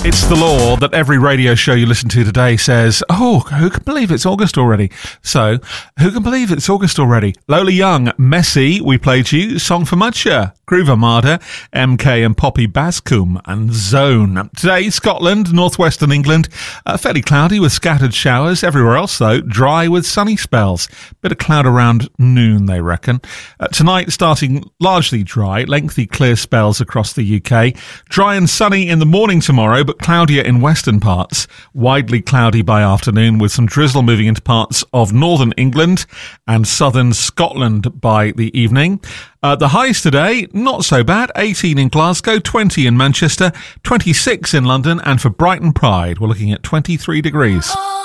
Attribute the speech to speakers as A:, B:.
A: It's the law that every radio show you listen to today says, oh, who can believe it's August already? So, who can believe it's August already? Lola Young, Messy, we played you, Song for Mucha, Groove Armada, MK and Poppy Bascombe, and Zone. Today, Scotland, northwestern England, fairly cloudy with scattered showers. Everywhere else, though, dry with sunny spells. Bit of cloud around noon, they reckon. Tonight, starting largely dry, lengthy clear spells across the UK. Dry and sunny in the morning tomorrow, but cloudier in western parts. Widely cloudy by afternoon with some drizzle moving into parts of northern England and southern Scotland by the evening. The highs today, not so bad. 18 in Glasgow, 20 in Manchester, 26 in London, and for Brighton Pride, we're looking at 23 degrees.